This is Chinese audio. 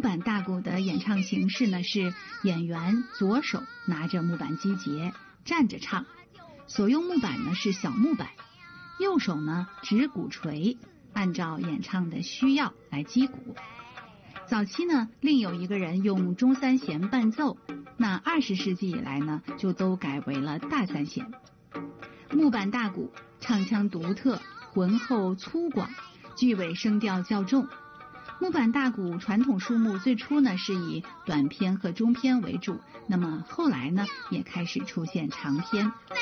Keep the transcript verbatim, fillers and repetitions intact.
板大鼓的演唱形式呢是演员左手拿着木板击节站着唱，所用木板呢是小木板，右手呢指鼓槌，按照演唱的需要来击鼓。早期呢另有一个人用中三弦伴奏，那二十世纪以来呢就都改为了大三弦。木板大鼓唱腔独特，浑厚粗犷，句尾声调较重。木板大鼓传统数目最初呢是以短篇和中篇为主，那么后来呢也开始出现长篇。